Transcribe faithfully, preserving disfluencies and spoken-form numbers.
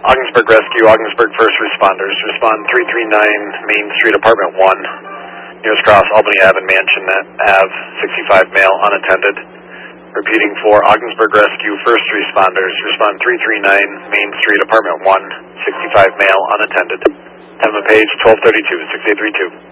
Ogdensburg Rescue, Ogdensburg First Responders, respond three three nine Main Street, Apartment one, nearest cross, Albany Ave and Mansion Ave, sixty-five, male, unattended. Repeating for Ogdensburg Rescue, First Responders, respond three three nine Main Street, Apartment one, sixty-five, male, unattended. Pembina Page, twelve thirty-two, six eight three two.